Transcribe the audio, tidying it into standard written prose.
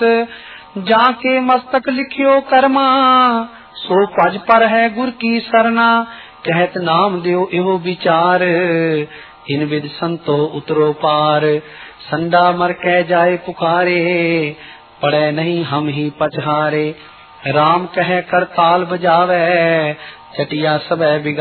जाके मस्तक लिखियो कर्मा, सो पज पर है गुर की सरना। कहत नाम देव एवो विचार, इन विद संतो उतरो पार। संडा मर कह जाए पुकारे, पड़े नहीं हम ही पछहारे। राम कह कर ताल बजावे, चटिया सब